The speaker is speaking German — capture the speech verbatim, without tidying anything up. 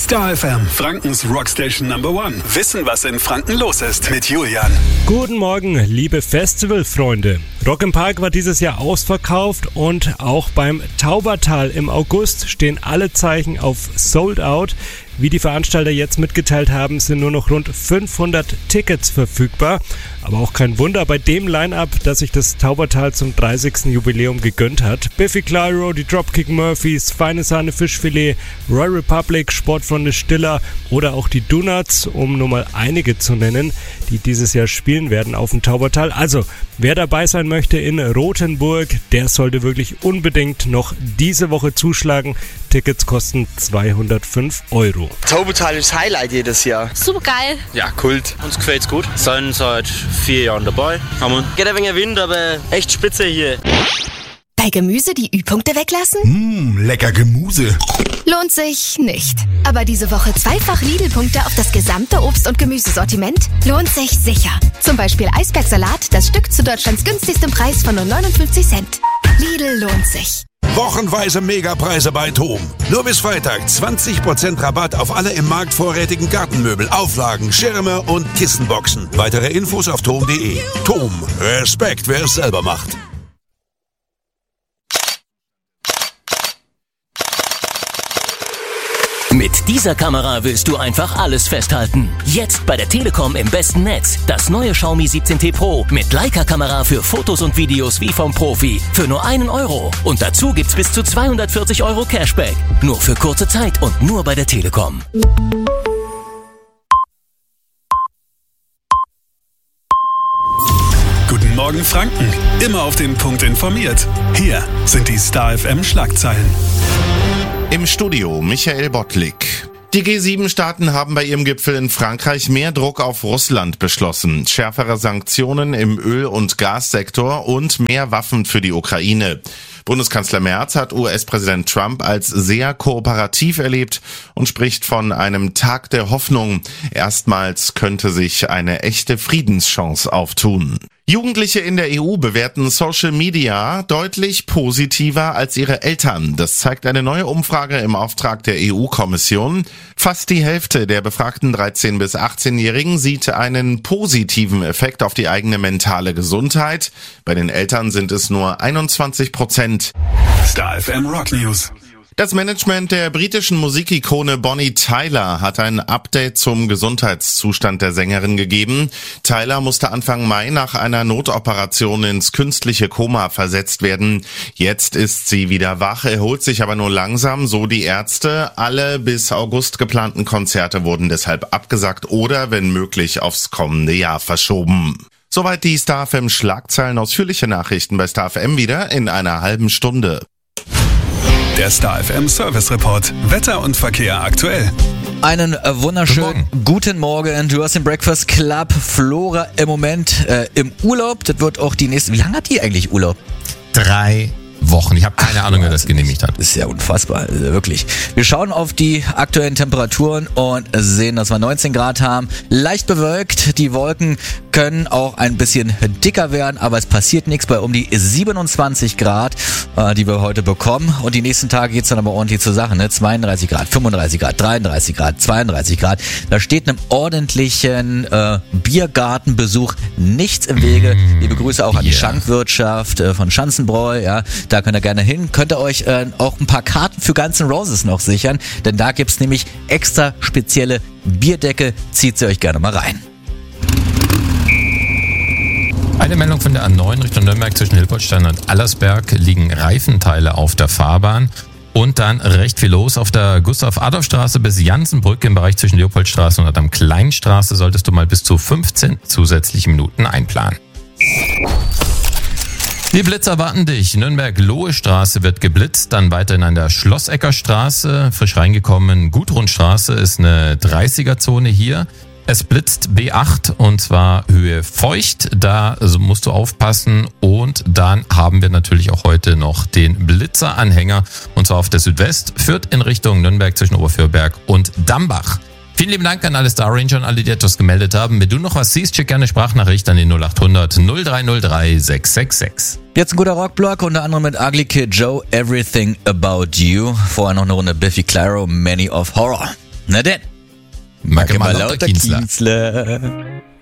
Star F M, Frankens Rockstation Number One. Wissen, was in Franken los ist mit Julian. Guten Morgen, liebe Festivalfreunde. Rock im Park war dieses Jahr ausverkauft und auch beim Taubertal im August stehen alle Zeichen auf Sold Out. Wie die Veranstalter jetzt mitgeteilt haben, sind nur noch rund fünfhundert Tickets verfügbar. Aber auch kein Wunder bei dem Line-Up, dass sich das Taubertal zum dreißigsten Jubiläum gegönnt hat. Biffy Clyro, die Dropkick Murphys, Feine Sahne Fischfilet, Roy Republic, Sportfreunde Stiller oder auch die Donuts, um nur mal einige zu nennen, die dieses Jahr spielen werden auf dem Taubertal. Also, wer dabei sein möchte in Rothenburg, der sollte wirklich unbedingt noch diese Woche zuschlagen. Tickets kosten zweihundertfünf Euro. Taubertal ist Highlight jedes Jahr. Super geil. Ja, Kult. Uns gefällt's gut. Sind seit vier Jahren dabei. Haben Geht ein wenig Wind, aber echt spitze hier. Bei Gemüse die Ü-Punkte weglassen? Mmh, lecker Gemüse. Lohnt sich nicht. Aber diese Woche zweifach Lidl-Punkte auf das gesamte Obst- und Gemüsesortiment lohnt sich sicher. Zum Beispiel Eisbergsalat, das Stück zu Deutschlands günstigstem Preis von nur neunundfünfzig Cent. Lidl lohnt sich. Wochenweise Megapreise bei Thom. Nur bis Freitag zwanzig Prozent Rabatt auf alle im Markt vorrätigen Gartenmöbel, Auflagen, Schirme und Kissenboxen. Weitere Infos auf thom punkt de. Thom, Respekt, wer es selber macht. Mit dieser Kamera willst du einfach alles festhalten. Jetzt bei der Telekom im besten Netz. Das neue Xiaomi siebzehn T Pro mit Leica-Kamera für Fotos und Videos wie vom Profi. Für nur einen Euro. Und dazu gibt's bis zu zweihundertvierzig Euro Cashback. Nur für kurze Zeit und nur bei der Telekom. Guten Morgen Franken. Immer auf den Punkt informiert. Hier sind die Star F M Schlagzeilen. Im Studio Michael Bottlik. Die G sieben Staaten haben bei ihrem Gipfel in Frankreich mehr Druck auf Russland beschlossen. Schärfere Sanktionen im Öl- und Gassektor und mehr Waffen für die Ukraine. Bundeskanzler Merz hat U S-Präsident Trump als sehr kooperativ erlebt und spricht von einem Tag der Hoffnung. Erstmals könnte sich eine echte Friedenschance auftun. Jugendliche in der E U bewerten Social Media deutlich positiver als ihre Eltern. Das zeigt eine neue Umfrage im Auftrag der E U-Kommission. Fast die Hälfte der befragten dreizehn- bis achtzehnjährigen sieht einen positiven Effekt auf die eigene mentale Gesundheit. Bei den Eltern sind es nur einundzwanzig Prozent. Star F M Rock News. Das Management der britischen Musikikone Bonnie Tyler hat ein Update zum Gesundheitszustand der Sängerin gegeben. Tyler musste Anfang Mai nach einer Notoperation ins künstliche Koma versetzt werden. Jetzt ist sie wieder wach, erholt sich aber nur langsam, so die Ärzte. Alle bis August geplanten Konzerte wurden deshalb abgesagt oder, wenn möglich, aufs kommende Jahr verschoben. Soweit die Star F M Schlagzeilen. Ausführliche Nachrichten bei Star F M wieder in einer halben Stunde. Der Star F M Service Report. Wetter und Verkehr aktuell. Einen wunderschönen Guten Morgen. guten Morgen. Du hast den Breakfast Club Flora im Moment äh, im Urlaub. Das wird auch die nächste. Wie lange hat die eigentlich Urlaub? Drei Wochen. Ich habe keine Ahnung, wer das genehmigt hat. Das ist ja unfassbar, also wirklich. Wir schauen auf die aktuellen Temperaturen und sehen, dass wir neunzehn Grad haben. Leicht bewölkt. Die Wolken können auch ein bisschen dicker werden, aber es passiert nichts bei um die siebenundzwanzig Grad, äh, die wir heute bekommen. Und die nächsten Tage geht's dann aber ordentlich zur Sache, ne? zweiunddreißig Grad, fünfunddreißig Grad, dreiunddreißig Grad, zweiunddreißig Grad. Da steht einem ordentlichen äh, Biergartenbesuch nichts im Wege. Liebe Grüße auch an die Yeah. Schankwirtschaft äh, von Schanzenbräu, ja. Da könnt ihr gerne hin. Könnt ihr euch äh, auch ein paar Karten für Guns N' Roses noch sichern, denn da gibt's nämlich extra spezielle Bierdecke. Zieht sie euch gerne mal rein. Eine Meldung von der A neun Richtung Nürnberg zwischen Hilpoltstein und Allersberg liegen Reifenteile auf der Fahrbahn. Und dann recht viel los auf der Gustav-Adolf-Straße bis Jansenbrücke im Bereich zwischen Leopoldstraße und Adam-Klein-Straße solltest du mal bis zu fünfzehn zusätzliche Minuten einplanen. Die Blitzer warten dich. Nürnberg-Lohe-Straße wird geblitzt, dann weiterhin an der Schlossecker-Straße, frisch reingekommen. Gudrunstraße ist eine dreißiger-Zone hier. Es blitzt B acht und zwar Höhe Feucht, da musst du aufpassen. Und dann haben wir natürlich auch heute noch den Blitzeranhänger und zwar auf der Südwest, führt in Richtung Nürnberg zwischen Oberfürberg und Dambach. Vielen lieben Dank an alle Star Ranger und alle, die etwas gemeldet haben. Wenn du noch was siehst, schick gerne Sprachnachricht an den null acht hundert null drei null drei sechs sechs sechs. Jetzt ein guter Rockblock, unter anderem mit Ugly Kid Joe, Everything About You. Vorher noch eine Runde Biffy Clyro, Many of Horror. Na denn. Macke mal lauter, Kienzler. Kienzler.